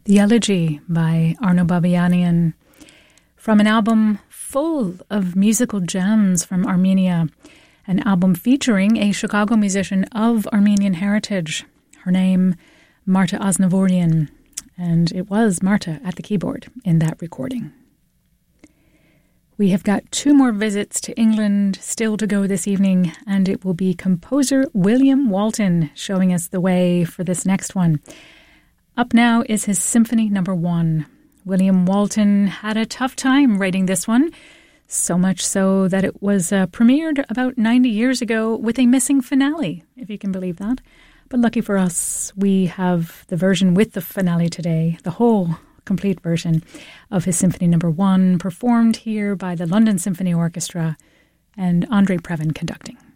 The Elegy by Arno Babianian, from an album full of musical gems from Armenia, an album featuring a Chicago musician of Armenian heritage. Her name, Marta Aznavourian, and it was Marta at the keyboard in that recording. We have got 2 more visits to England still to go this evening, and it will be composer William Walton showing us the way for this next one. Up now is his Symphony No. 1. William Walton had a tough time writing this one, so much so that it was premiered about 90 years ago with a missing finale, if you can believe that. But lucky for us, we have the version with the finale today, the whole complete version of his Symphony No. 1, performed here by the London Symphony Orchestra and Andre Previn conducting.